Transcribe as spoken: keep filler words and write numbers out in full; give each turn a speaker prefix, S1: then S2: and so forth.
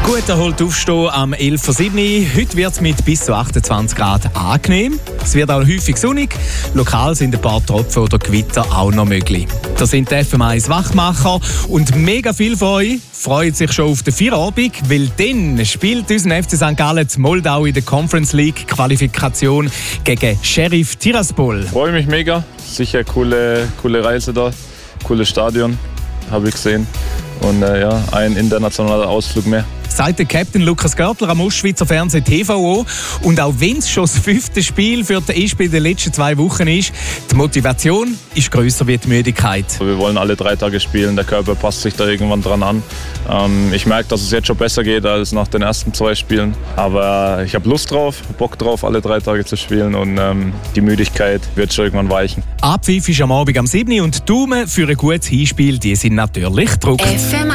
S1: Gut erholt aufstehen am elf Uhr sieben. Heute wird es mit bis zu achtundzwanzig Grad angenehm. Es wird auch häufig sonnig. Lokal sind ein paar Tropfen oder Gewitter auch noch möglich. Das sind die F M eins Wachmacher und mega viele von euch freuen sich schon auf den Feierabend, weil dann spielt unser F C Sankt Gallen in Moldau in der Conference League Qualifikation gegen Sheriff Tiraspol.
S2: Ich freue mich mega. Sicher coole, coole Reise da, cooles Stadion, habe ich gesehen. Und äh, ja, ein internationaler Ausflug mehr.
S1: Sagt der Captain Lukas Görtler am Ostschweizer Fernsehen T V O. Und auch wenn es schon das fünfte Spiel für den E S P in den letzten zwei Wochen ist, die Motivation ist grösser wie die Müdigkeit.
S2: Wir wollen alle drei Tage spielen, der Körper passt sich da irgendwann dran an. Ähm, ich merke, dass es jetzt schon besser geht als nach den ersten zwei Spielen. Aber ich habe Lust drauf, Bock drauf, alle drei Tage zu spielen. Und ähm, die Müdigkeit wird schon irgendwann weichen.
S1: Abpfiff ist am Abend am sieben Uhr und die Daumen für ein gutes Hinspiel, die sind natürlich gedruckt.